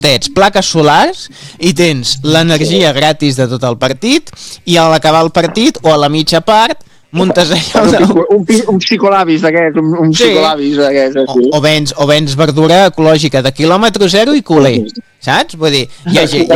tens plaques solars i tens l'energia gratis de tot el partit, i a l'acabar el partit o a la mitja part muntes allò... Un psicolabis d'aquests, un psicolabis d'aquests. O vens verdura ecològica de quilòmetre zero i culer, saps? Vull dir, hi ha gent...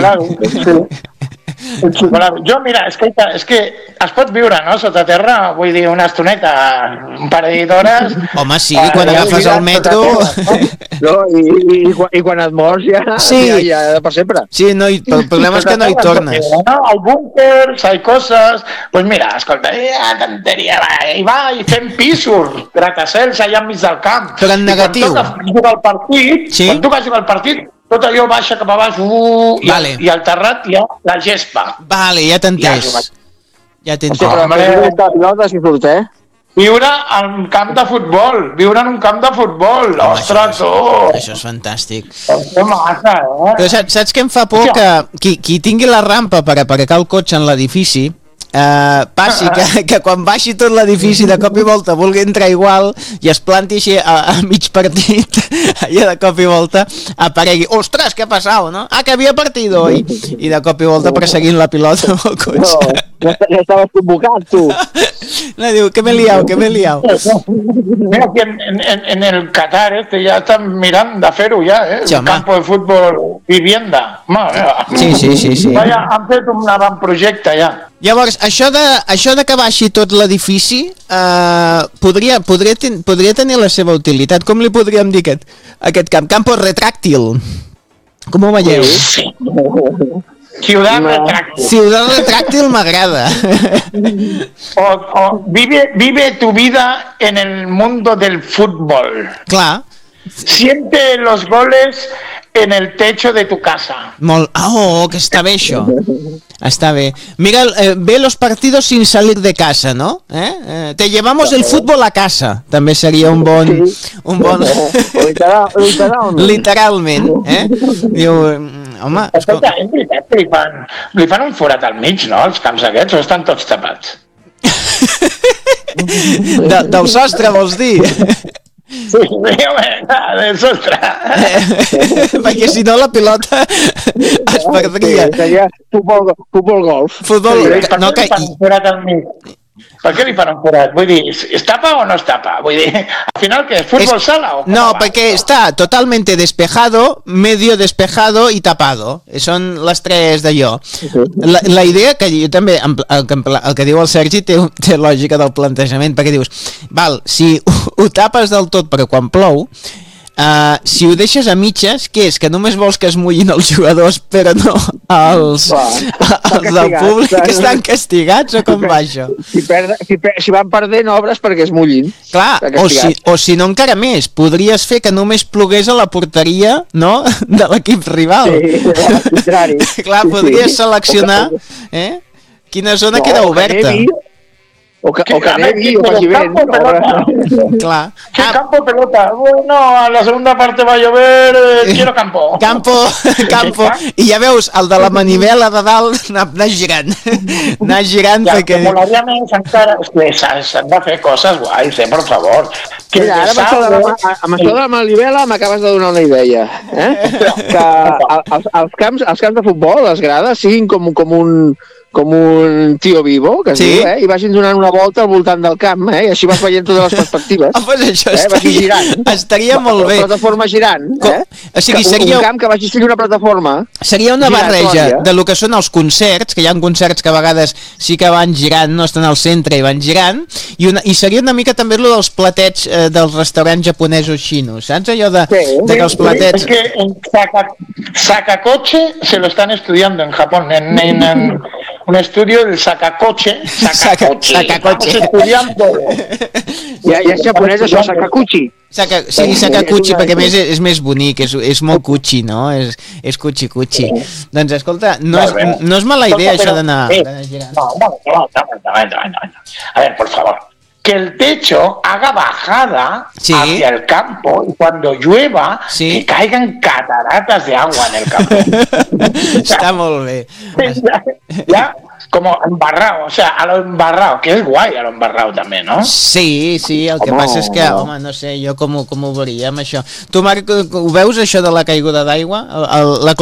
Jo, mira, és que es pot viure, no?, sota terra, vull dir, una estoneta, un parell d'hores... Home, sí, quan agafes el metro... No, i quan et mors ja per sempre. Sí, el problema és que no hi tornes. Al búnker, hay coses... Pues mira, escolta, tonteria, i va, i fem pisos, gratacels allà enmig del camp. Però en negatiu. Quan tu vas jugar al partit, tot allò baixa cap a baix i al terrat hi ha la gespa. Vale, ja t'he entès. Ja t'he entès. Viure en un camp de futbol, ostres, tu! Això és fantàstic. Que massa, Però saps què em fa por? Que qui tingui la rampa per aparcar el cotxe en l'edifici passi que quan baixi tot l'edifici de cop i volta vulgui entrar igual i es planti així a mig partit allà de cop i volta aparegui, ostres, què ha passat, no? Que havia partit hoy, i de cop i volta perseguint la pilota amb el cotxe. Ja estaves convocat, tu. No, diu, que m'he liat. Mira que en el Qatar ja estan mirant de fer-ho ja, el campo de futbol vivienda. Sí. Vaya, han fet un avantprojecte ja. Llavors, això de que baixi tot l'edifici podria tenir la seva utilitat. Com li podríem dir aquest camp? Campo retràctil. Com ho veieu? Sí. Ciudad retráctil. Ciudad retráctil m'agrada. O vive tu vida en el mundo del fútbol. Clar. Siente los goles en el techo de tu casa. Que està bé això. Està bé. Mira, ve los partidos sin salir de casa, ¿no? Te llevamos el fútbol a casa. També seria un bon... Literalment. Diu... Home... Escolta, és veritat que li fan un forat al mig, no? Els camps aquests, o estan tots tapats? Del sostre, vols dir? Sí, del sostre. Perquè si no la pilota es perdria. Seria futbol golf. No, que... Per què li fan un forat? Vull dir, es tapa o no es tapa? Vull dir, al final, ¿qué? ¿Fútbol sala o no? Perquè està totalmente despejado, medio despejado y tapado. Són les tres d'allò. La idea, que jo també, el que diu el Sergi té lògica del plantejament, perquè dius, val, si ho tapes del tot però quan plou, si ho deixes a mitges, què és? Que només vols que es mullin els jugadors però no els del públic que estan castigats, o com va això? Si van perdent obres perquè es mullin. Clar, o si no encara més, podries fer que només plogués a la porteria, no?, de l'equip rival. Sí, clar, podries seleccionar quina zona queda oberta. O que nevi, o faci vent. Clar. ¿Qué campo pelota? Bueno, a la segunda parte va a llover, quiero campo. Campo. I ja veus, el de la manivela de dalt anar girant. Anar girant perquè... Ja, molaria més encara... S'han de fer coses guais, per favor. Mira, ara amb això de la manivela m'acabes de donar una idea. Que els camps de futbol, les grades, siguin com un tio vivo, que es diu, i vagin donant una volta al voltant del camp, i així vas veient totes les perspectives. Pues això estaria molt bé. La plataforma girant, O sigui, seria... Un camp que vagi sent una plataforma. Seria una barreja de lo que són els concerts, que hi ha concerts que a vegades sí que van girant, no estan al centre i van girant, i seria una mica també lo dels platets dels restaurants japonesos xinos, saps? Allò de que els platets... Es que en Sakakoche se lo están estudiando en Japón, en un estudio del Sakakoche. Sakakoche. Estudiando. Ja és japonès, això, Sakakuchi. Sí, Sakakuchi, perquè a més és més bonic, és molt cuchi, no? És cuchi. Doncs escolta, no és mala idea això d'anar girant. No. A ver, por favor. Que el techo haga bajada hacia el campo y cuando llueva que caigan cataratas de agua en el campo. Està molt bé. Ya, como embarrado, o sea, a lo embarrado, que es guay a lo embarrado també, no? Sí, el que passa és que, home, no sé, jo com ho veuríem, això. Tu, Marc, ho veus, això de la caiguda d'aigua? La